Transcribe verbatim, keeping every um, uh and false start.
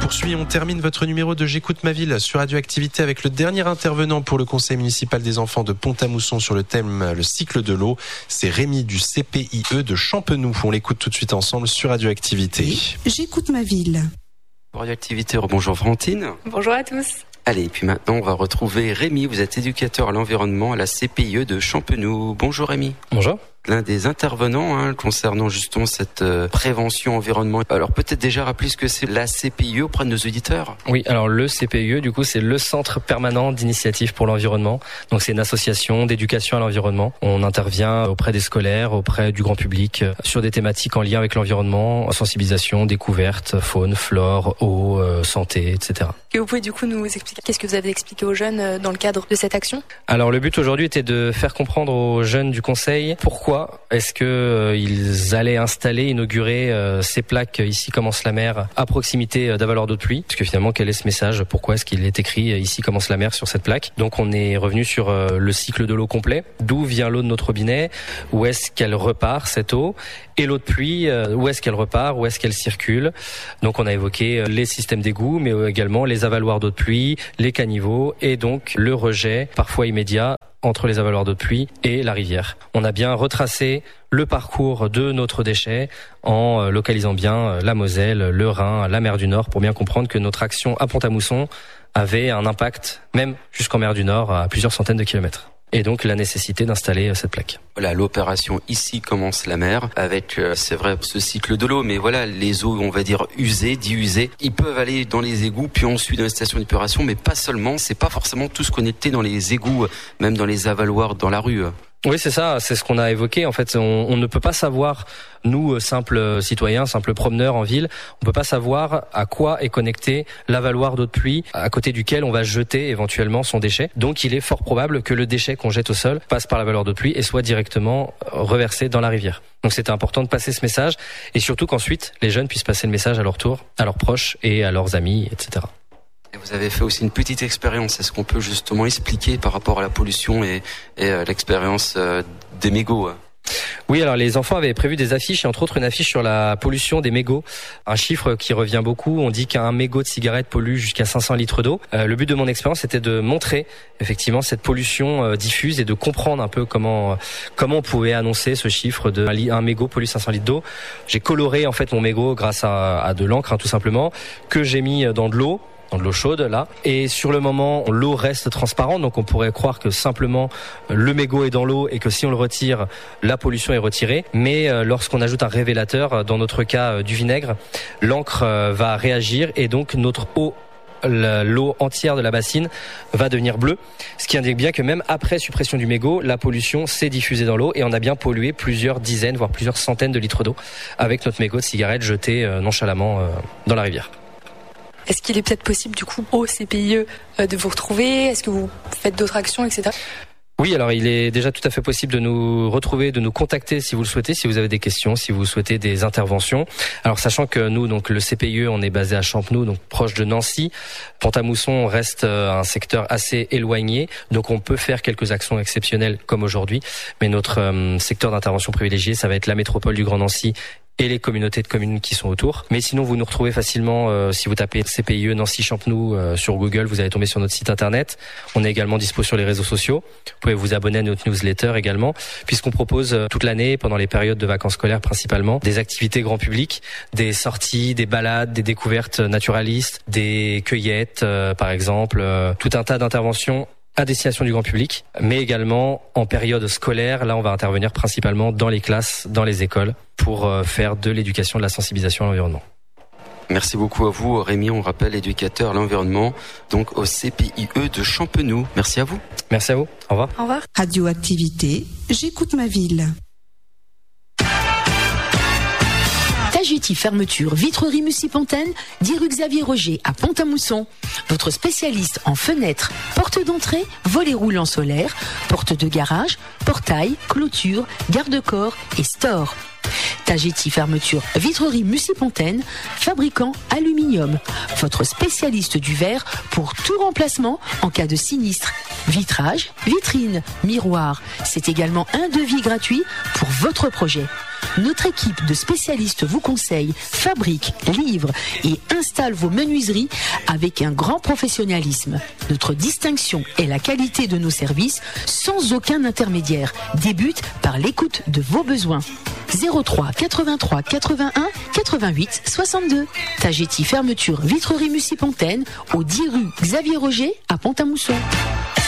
poursuit, on termine votre numéro de J'écoute ma ville sur Radioactivité avec le dernier intervenant pour le conseil municipal des enfants de Pont-à-Mousson sur le thème le cycle de l'eau. C'est Rémi du C P I E de Champenoux. On l'écoute tout de suite ensemble sur Radioactivité. Oui, J'écoute ma ville. Radioactivité, bonjour Valentine. Bonjour à tous. Allez, et puis maintenant on va retrouver Rémi, vous êtes éducateur à l'environnement à la C P I E de Champenoux. Bonjour Rémi. Bonjour. L'un des intervenants hein, concernant justement cette euh, prévention environnement. Alors peut-être déjà rappeler ce que c'est la C P I E auprès de nos auditeurs. Oui, alors le C P I E du coup c'est le Centre permanent d'initiative pour l'environnement. Donc c'est une association d'éducation à l'environnement. On intervient auprès des scolaires, auprès du grand public euh, sur des thématiques en lien avec l'environnement, sensibilisation, découverte, faune, flore, eau, euh, santé, et cetera. Et vous pouvez du coup nous expliquer qu'est-ce que vous avez expliqué aux jeunes euh, dans le cadre de cette action ? Alors le but aujourd'hui était de faire comprendre aux jeunes du conseil pourquoi est-ce que euh, ils allaient installer, inaugurer euh, ces plaques ici commence la mer à proximité euh, d'avaloir d'eau de pluie. Parce que finalement, quel est ce message ? Pourquoi est-ce qu'il est écrit euh, ici commence la mer sur cette plaque ? Donc on est revenu sur euh, le cycle de l'eau complet. D'où vient l'eau de notre robinet ? Où est-ce qu'elle repart cette eau ? Et l'eau de pluie, euh, où est-ce qu'elle repart ? Où est-ce qu'elle circule ? Donc on a évoqué euh, les systèmes d'égout, mais également les avaloirs d'eau de pluie, les caniveaux et donc le rejet, parfois immédiat, entre les avaloirs d'eau de pluie et la rivière. On a bien retracé le parcours de notre déchet en localisant bien la Moselle, le Rhin, la mer du Nord pour bien comprendre que notre action à Pont-à-Mousson avait un impact même jusqu'en mer du Nord à plusieurs centaines de kilomètres. Et donc la nécessité d'installer cette plaque. Voilà, l'opération Ici commence la mer avec, euh, c'est vrai, ce cycle de l'eau, mais voilà, les eaux, on va dire, usées, dit usées, ils peuvent aller dans les égouts, puis ensuite dans les stations d'épuration, mais pas seulement, c'est pas forcément tout ce qu'on était dans les égouts, même dans les avaloirs dans la rue. Oui, c'est ça, c'est ce qu'on a évoqué. En fait, on, on ne peut pas savoir, nous, simples citoyens, simples promeneurs en ville, on peut pas savoir à quoi est connecté l'avaloir d'eau de pluie à côté duquel on va jeter éventuellement son déchet. Donc, il est fort probable que le déchet qu'on jette au sol passe par l'avaloir d'eau de pluie et soit directement reversé dans la rivière. Donc, c'était important de passer ce message et surtout qu'ensuite, les jeunes puissent passer le message à leur tour, à leurs proches et à leurs amis, et cetera. Et vous avez fait aussi une petite expérience. Est-ce qu'on peut justement expliquer par rapport à la pollution et, et euh, l'expérience euh, des mégots ? Oui, alors les enfants avaient prévu des affiches et entre autres une affiche sur la pollution des mégots. Un chiffre qui revient beaucoup, on dit qu'un mégot de cigarette pollue jusqu'à cinq cents litres d'eau. Euh, le but de mon expérience était de montrer effectivement cette pollution euh, diffuse et de comprendre un peu comment comment on pouvait annoncer ce chiffre de un, un mégot pollue cinq cents litres d'eau. J'ai coloré en fait mon mégot grâce à, à de l'encre hein, tout simplement, que j'ai mis dans de l'eau. dans de l'eau chaude là, et sur le moment l'eau reste transparente, donc on pourrait croire que simplement le mégot est dans l'eau et que si on le retire, la pollution est retirée, mais euh, lorsqu'on ajoute un révélateur, dans notre cas euh, du vinaigre, l'encre euh, va réagir et donc notre eau l'eau entière de la bassine va devenir bleue, ce qui indique bien que même après suppression du mégot, la pollution s'est diffusée dans l'eau et on a bien pollué plusieurs dizaines, voire plusieurs centaines de litres d'eau avec notre mégot de cigarette jeté euh, nonchalamment euh, dans la rivière. Est-ce qu'il est peut-être possible du coup au C P I E de vous retrouver ? Est-ce que vous faites d'autres actions, et cetera ? Oui, alors il est déjà tout à fait possible de nous retrouver, de nous contacter si vous le souhaitez, si vous avez des questions, si vous souhaitez des interventions. Alors sachant que nous, donc le C P I E, on est basé à Champenoux, donc proche de Nancy. Pont-à-Mousson reste un secteur assez éloigné, donc on peut faire quelques actions exceptionnelles comme aujourd'hui. Mais notre euh, secteur d'intervention privilégié, ça va être la métropole du Grand Nancy et les communautés de communes qui sont autour. Mais sinon, vous nous retrouvez facilement euh, si vous tapez C P I E Nancy Champenoux euh, sur Google, vous allez tomber sur notre site internet. On est également dispo sur les réseaux sociaux. Vous pouvez vous abonner à notre newsletter également, puisqu'on propose euh, toute l'année, pendant les périodes de vacances scolaires principalement, des activités grand public, des sorties, des balades, des découvertes naturalistes, des cueillettes euh, par exemple, euh, tout un tas d'interventions à destination du grand public, mais également en période scolaire. Là, on va intervenir principalement dans les classes, dans les écoles, pour faire de l'éducation, de la sensibilisation à l'environnement. Merci beaucoup à vous, Rémi. On rappelle, éducateur à l'environnement, donc au C P I E de Champenoux. Merci à vous. Merci à vous. Au revoir. Au revoir. Radioactivité, j'écoute ma ville. Tagetti Fermeture Vitrerie Mussy-Pontaine, dix rue Xavier Roger à Pont-à-Mousson. Votre spécialiste en fenêtres, portes d'entrée, volets roulants solaires, portes de garage, portail, clôture, garde-corps et store. Tagetti Fermeture Vitrerie Mussy-Pontaine, fabricant aluminium. Votre spécialiste du verre pour tout remplacement en cas de sinistre. Vitrage, vitrine, miroir. C'est également un devis gratuit pour votre projet. Notre équipe de spécialistes vous conseille, fabrique, livre et installe vos menuiseries avec un grand professionnalisme. Notre distinction est la qualité de nos services sans aucun intermédiaire. Débute par l'écoute de vos besoins. zéro trois quatre-vingt-trois quatre-vingt-un quatre-vingt-huit soixante-deux. Tagetti Fermeture Vitrerie Mucipontaine au dix rue Xavier Roger à Pont-à-Mousson.